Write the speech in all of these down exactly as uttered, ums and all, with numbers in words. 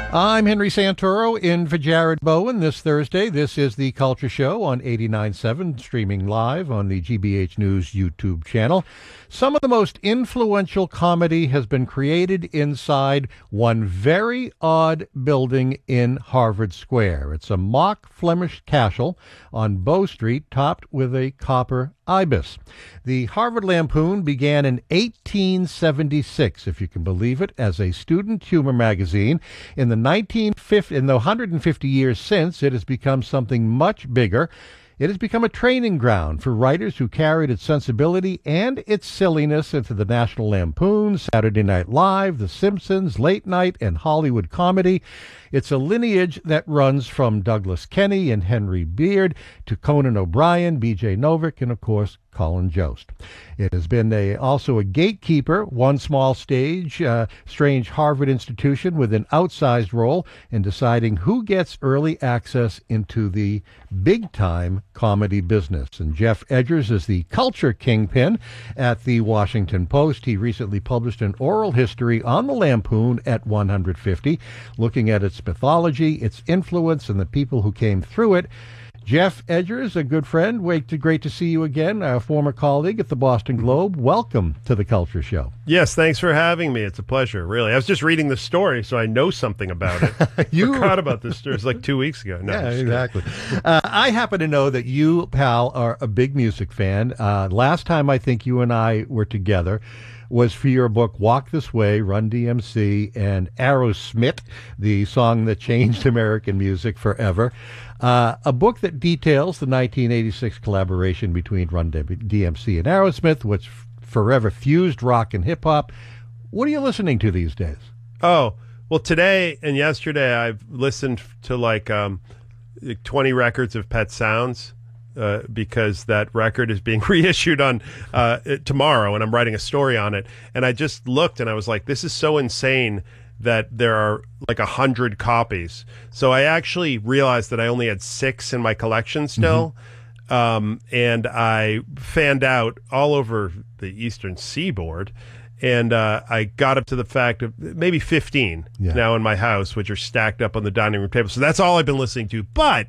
I'm Henry Santoro in for Jared Bowen this Thursday. This is The Culture Show on eighty-nine point seven, streaming live on the G B H News YouTube channel. Some of the most influential comedy has been created inside one very odd building in Harvard Square. It's a mock Flemish castle on Bow Street topped with a copper ibis. The Harvard Lampoon began in eighteen seventy-six, if you can believe it, as a student humor magazine. In the nineteen fifty, in the one hundred fifty years since, it has become something much bigger. It has become a training ground for writers who carried its sensibility and its silliness into the National Lampoon, Saturday Night Live, The Simpsons, late night, and Hollywood comedy. It's a lineage that runs from Douglas Kenney and Henry Beard to Conan O'Brien, B J Novak, and, of course, Colin Jost. It has been a, also a gatekeeper, one small stage, uh, strange Harvard institution with an outsized role in deciding who gets early access into the big-time comedy business. And Jeff Edgers is the culture kingpin at the Washington Post. He recently published an oral history on the Lampoon at one hundred fifty, looking at its mythology, its influence, and the people who came through it. Jeff Edgers, a good friend, wait, great to see you again, a former colleague at the Boston Globe. Welcome to The Culture Show. Yes, thanks for having me. It's a pleasure, really. I was just reading the story, so I know something about it. You forgot about this story. It was like two weeks ago. No, yeah, exactly. uh, I happen to know that you, pal, are a big music fan. Uh, last time I think you and I were together was for your book, Walk This Way, Run D M C, and Aerosmith, the song that changed American music forever. Uh, a book that details the nineteen eighty-six collaboration between Run D M C and Aerosmith, which forever fused rock and hip-hop. What are you listening to these days? Oh, well, today and yesterday I've listened to like um, twenty records of Pet Sounds. Uh, because that record is being reissued on uh, tomorrow, and I'm writing a story on it. And I just looked, and I was like, this is so insane that there are like a hundred copies. So I actually realized that I only had six in my collection still. Mm-hmm. Um, and I fanned out all over the Eastern Seaboard. And uh, I got up to the fact of maybe fifteen yeah. now in my house, which are stacked up on the dining room table. So that's all I've been listening to. But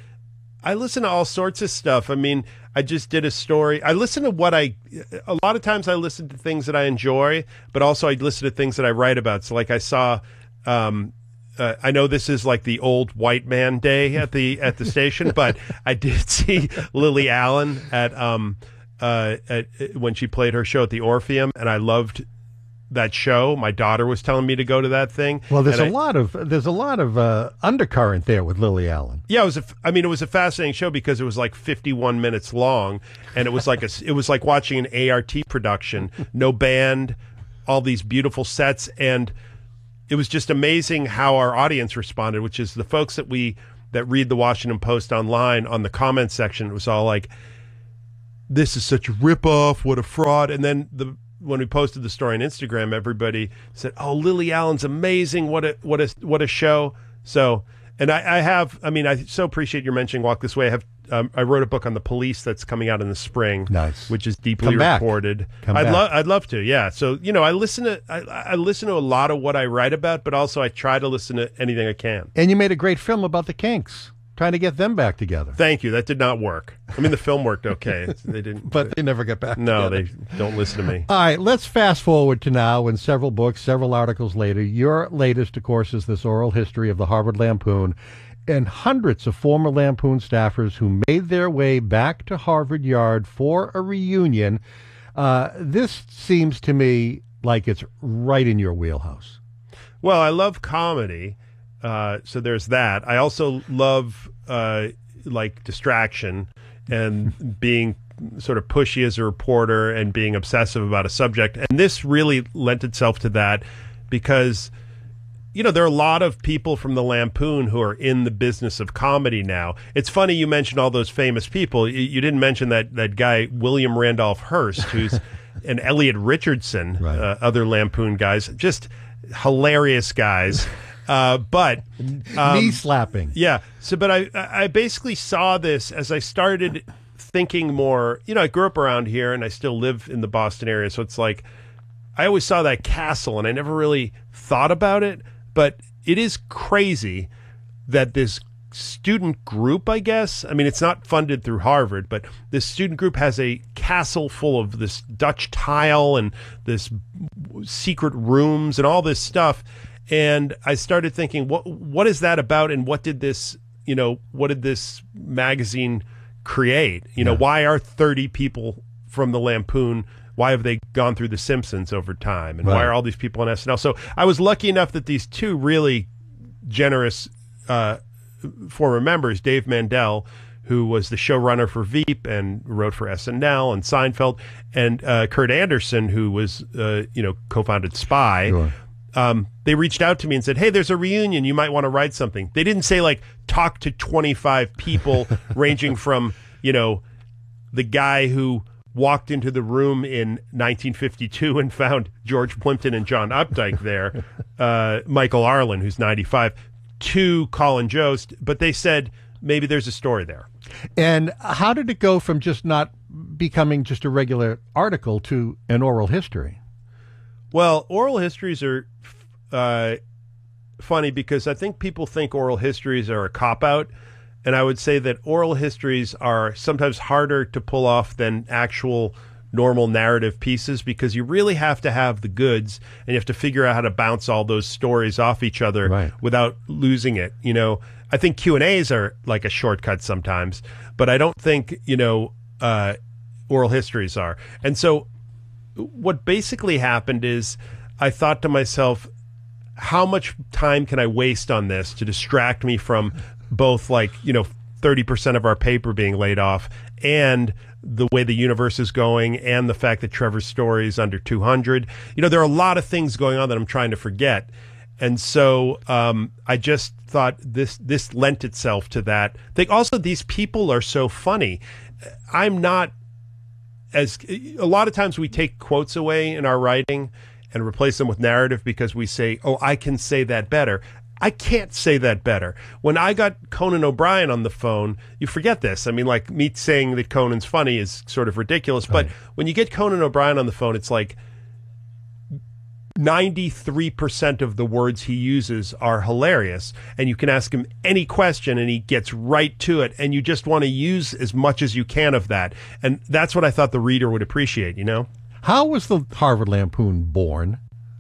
I listen to all sorts of stuff. I mean, I just did a story. I listen to what I, a lot of times I listen to things that I enjoy, but also I listen to things that I write about. So like I saw, um, uh, I know this is like the old white man day at the, at the station, but I did see Lily Allen at, um, uh, at, when she played her show at the Orpheum, and I loved that show. My daughter was telling me to go to that thing. Well, there's and a I, lot of there's a lot of uh, undercurrent there with Lily Allen. Yeah, it was. A, I mean, it was a fascinating show because it was like fifty-one minutes long, and it was like a it was like watching an A R T production. No band, all these beautiful sets, and it was just amazing how our audience responded. Which is the folks that we that read the Washington Post online on the comments section. It was all like, "This is such a ripoff! What a fraud!" And then the when we posted the story on Instagram, everybody said, "Oh, Lily Allen's amazing! What a what a what a show!" So, and I, I have, I mean, I so appreciate your mentioning Walk This Way. I have, um, I wrote a book on the police that's coming out in the spring, nice, which is deeply Come back. reported. Come I'd back. love, I'd love to, yeah. So, you know, I listen to, I, I listen to a lot of what I write about, but also I try to listen to anything I can. And you made a great film about the Kinks, trying to get them back together. Thank you. That did not work. I mean, the film worked okay. They didn't, but they never got back No, together. they don't listen to me. All right, let's fast forward to now, and several books, several articles later. Your latest, of course, is this oral history of the Harvard Lampoon, and hundreds of former Lampoon staffers who made their way back to Harvard Yard for a reunion. Uh, this seems to me like it's right in your wheelhouse. Well, I love comedy. Uh, so there's that. I also love uh, like distraction and being sort of pushy as a reporter and being obsessive about a subject. And this really lent itself to that because, you know, there are a lot of people from the Lampoon who are in the business of comedy now. It's funny you mentioned all those famous people. You, you didn't mention that, that guy, William Randolph Hearst, who's and Elliot Richardson, right. uh, other Lampoon guys, just hilarious guys. Uh, but um, knee slapping. Yeah. So, but I, I basically saw this as I started thinking more. You know, I grew up around here, and I still live in the Boston area. So it's like I always saw that castle, and I never really thought about it. But it is crazy that this student group, I guess, I mean, it's not funded through Harvard, but this student group has a castle full of this Dutch tile and this secret rooms and all this stuff. And I started thinking, what what is that about? And what did this, you know, what did this magazine create? You know, Yeah. why are thirty people from the Lampoon, why have they gone through The Simpsons over time? And Right. why are all these people on S N L? So I was lucky enough that these two really generous uh, former members, Dave Mandel, who was the showrunner for Veep and wrote for S N L and Seinfeld, and uh, Kurt Anderson, who was, uh, you know, co-founded Spy. Sure. Um, they reached out to me and said, hey, there's a reunion. You might want to write something. They didn't say, like, talk to twenty-five people ranging from, you know, the guy who walked into the room in nineteen fifty-two and found George Plimpton and John Updike there, uh, Michael Arlen, who's ninety-five, to Colin Jost, but they said maybe there's a story there. And how did it go from just not becoming just a regular article to an oral history? Well, oral histories are uh, funny because I think people think oral histories are a cop-out, and I would say that oral histories are sometimes harder to pull off than actual normal narrative pieces because you really have to have the goods and you have to figure out how to bounce all those stories off each other Right. without losing it. You know, I think Q and A's are like a shortcut sometimes, but I don't think, you know, uh, oral histories are. And so what basically happened is I thought to myself, how much time can I waste on this to distract me from both, like, you know, thirty percent of our paper being laid off and the way the universe is going and the fact that Trevor's story is under two hundred. You know, there are a lot of things going on that I'm trying to forget. And so um, I just thought this this lent itself to that. I think also these people are so funny. I'm not as a lot of times we take quotes away in our writing and replace them with narrative because we say, oh, I can say that better. I can't say that better. When I got Conan O'Brien on the phone, you forget this. I mean, like, me saying that Conan's funny is sort of ridiculous. But Right. when you get Conan O'Brien on the phone, it's like ninety-three percent of the words he uses are hilarious. And you can ask him any question and he gets right to it. And you just want to use as much as you can of that. And that's what I thought the reader would appreciate, you know? How was the Harvard Lampoon born?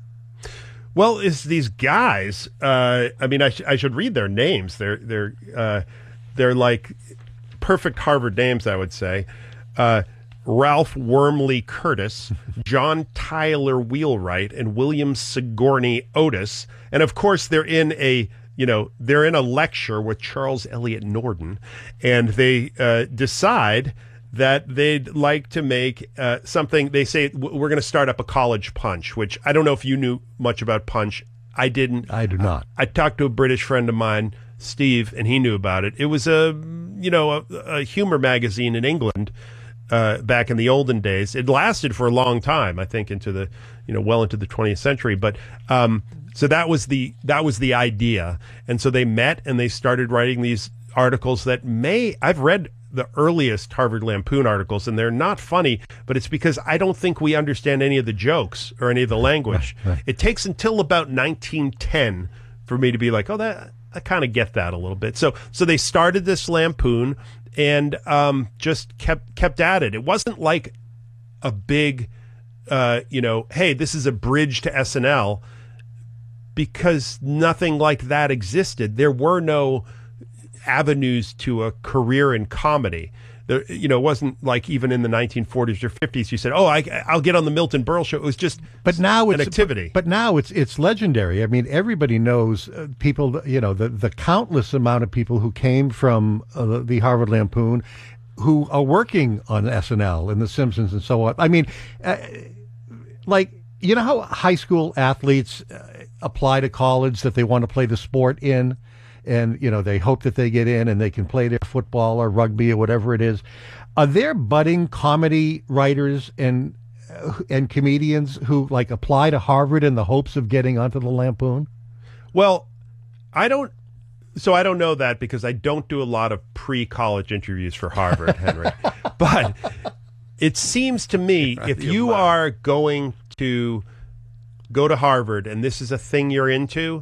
Well, it's these guys. Uh, I mean, I, sh- I should read their names. They're they're uh, they're like perfect Harvard names, I would say. Uh, Ralph Wormley Curtis, John Tyler Wheelwright, and William Sigourney Otis. And of course, they're in a you know they're in a lecture with Charles Eliot Norden, and they uh, decide that they'd like to make uh, something. They say, we're going to start up a college punch, which I don't know if you knew much about punch. I didn't. I do not. I, I talked to a British friend of mine, Steve, and he knew about it. It was a, you know, a, a humor magazine in England uh, back in the olden days. It lasted for a long time, I think, into the, you know, well into the twentieth century. But um, so that was the that was the idea. And so they met and they started writing these articles that may, I've read the earliest Harvard Lampoon articles, and they're not funny, but it's because I don't think we understand any of the jokes or any of the language. Right, right. It takes until about nineteen ten for me to be like, oh, that I kind of get that a little bit. So, so they started this Lampoon and um, just kept kept at it. It wasn't like a big, uh, you know, hey, this is a bridge to S N L, because nothing like that existed. There were no avenues to a career in comedy. There, you know, it wasn't like even in the nineteen forties or fifties you said, oh, I, I'll get on the Milton Berle show. It was just But now an it's activity. But, but now it's it's legendary. I mean, everybody knows uh, people. You know, the the countless amount of people who came from uh, the Harvard Lampoon, who are working on S N L and The Simpsons and so on. I mean, uh, like, you know how high school athletes uh, apply to college that they want to play the sport in, and, you know, they hope that they get in and they can play their football or rugby or whatever it is. Are there budding comedy writers and uh, and comedians who, like, apply to Harvard in the hopes of getting onto the Lampoon? Well, I don't. So I don't know that because I don't do a lot of pre-college interviews for Harvard, Henry. But it seems to me if you are going to go to Harvard and this is a thing you're into,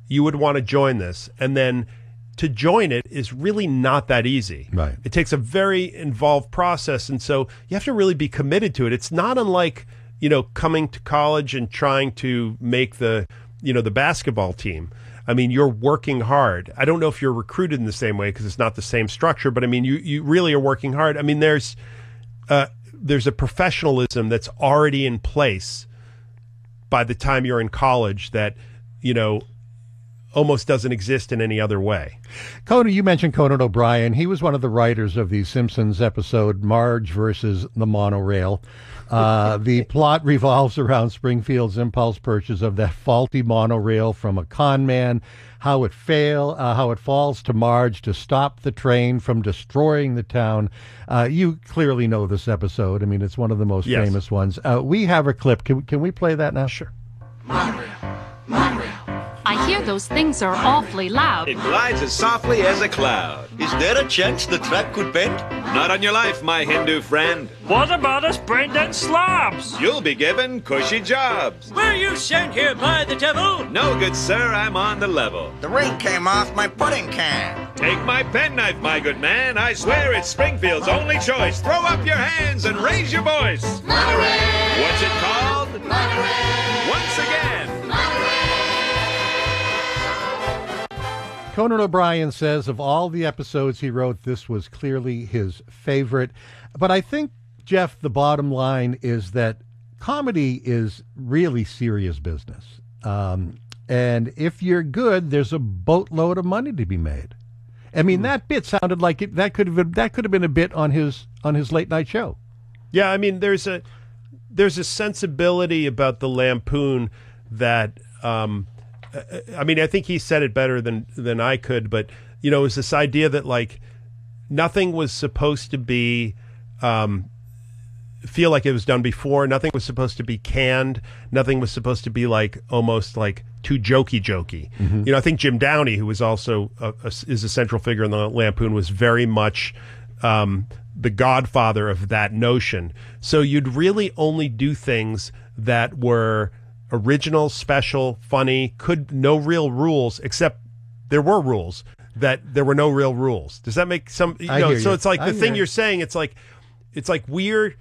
you would want to join this. And then to join it is really not that easy. Right. It takes a very involved process. And so you have to really be committed to it. It's not unlike, you know, coming to college and trying to make the, you know, the basketball team. I mean, you're working hard. I don't know if you're recruited in the same way because it's not the same structure, but I mean, you, you really are working hard. I mean, there's, uh, there's a professionalism that's already in place by the time you're in college that, you know, almost doesn't exist in any other way. Conan, you mentioned Conan O'Brien. He was one of the writers of the Simpsons episode Marge versus the Monorail. Uh, the plot revolves around Springfield's impulse purchase of that faulty monorail from a con man, how it fail, uh, how it falls to Marge to stop the train from destroying the town. Uh, you clearly know this episode. I mean, it's one of the most Yes. famous ones. Uh, we have a clip. Can, can we play that now? Sure. Monorail, monorail. I hear those things are awfully loud. It glides as softly as a cloud. Is there a chance the track could bend? Not on your life, my Hindu friend. What about us brain-dead slobs? You'll be given cushy jobs. Were you sent here by the devil? No, good sir, I'm on the level. The ring came off my pudding can. Take my penknife, my good man. I swear it's Springfield's only choice. Throw up your hands and raise your voice. Monorail! What's it called? Monorail! Once again. Conan O'Brien says of all the episodes he wrote, this was clearly his favorite. But I think, Jeff, the bottom line is that comedy is really serious business. Um, and if you're good, there's a boatload of money to be made. I mean, mm. that bit sounded like it, that could have been, that could have been a bit on his on his late night show. Yeah, I mean, there's a there's a sensibility about the lampoon that. Um, I mean, I think he said it better than than I could, but you know, it was this idea that like nothing was supposed to be um, feel like it was done before. Nothing was supposed to be canned. Nothing was supposed to be like almost like too jokey jokey. Mm-hmm. You know, I think Jim Downey, who was also a, a, is a central figure in the Lampoon, was very much um, the godfather of that notion. So you'd really only do things that were original, special, funny, could no real rules, except there were rules, that there were no real rules. Does that make some, you I know, hear so you. it's like I the thing hear. you're saying, it's like, it's like we're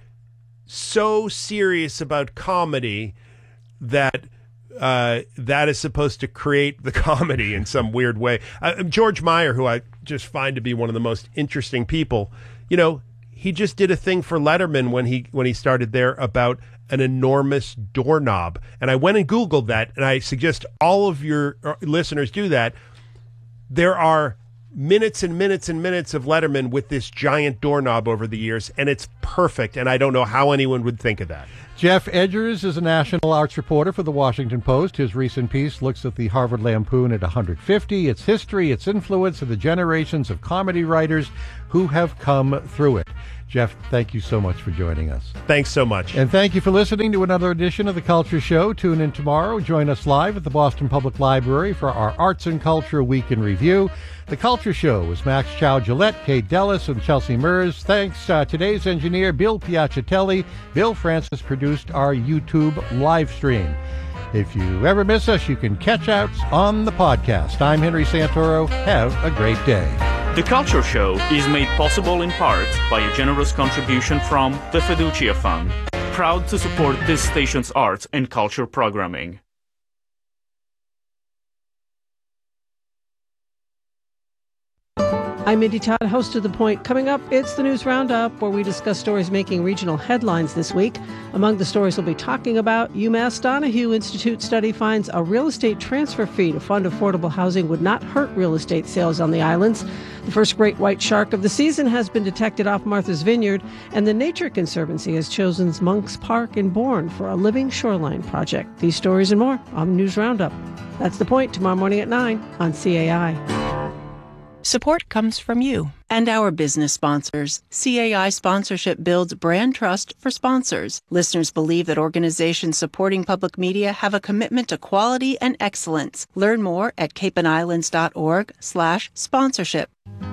so serious about comedy that uh, that is supposed to create the comedy in some weird way. Uh, George Meyer, who I just find to be one of the most interesting people, you know, he just did a thing for Letterman when he when he started there about an enormous doorknob. And I went and Googled that, and I suggest all of your listeners do that. There are minutes and minutes and minutes of Letterman with this giant doorknob over the years, and it's perfect, and I don't know how anyone would think of that. Jeff Edgers is a national arts reporter for The Washington Post. His recent piece looks at the Harvard Lampoon at one hundred fifty, its history, its influence, and the generations of comedy writers who have come through it. Jeff, thank you so much for joining us. Thanks so much. And thank you for listening to another edition of The Culture Show. Tune in tomorrow. Join us live at the Boston Public Library for our Arts and Culture Week in Review. The Culture Show is Max Chow-Gillette, Kate Dellis, and Chelsea Mers. Thanks uh, today's engineer, Bill Piacitelli. Bill Francis produced our YouTube live stream. If you ever miss us, you can catch us on the podcast. I'm Henry Santoro. Have a great day. The Culture Show is made possible in part by a generous contribution from the Fiducia Fund, proud to support this station's arts and culture programming. I'm Mindy Todd, host of The Point. Coming up, it's the News Roundup, where we discuss stories making regional headlines this week. Among the stories we'll be talking about, UMass Donahue Institute study finds a real estate transfer fee to fund affordable housing would not hurt real estate sales on the islands. The first great white shark of the season has been detected off Martha's Vineyard, and the Nature Conservancy has chosen Monk's Park in Bourne for a living shoreline project. These stories and more on News Roundup. That's The Point, tomorrow morning at nine on C A I. Support comes from you and our business sponsors. C A I sponsorship builds brand trust for sponsors. Listeners believe that organizations supporting public media have a commitment to quality and excellence. Learn more at cape and islands dot org slash sponsorship.